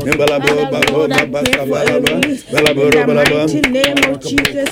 Father, Lord, I pray for a release in the mighty name of Jesus.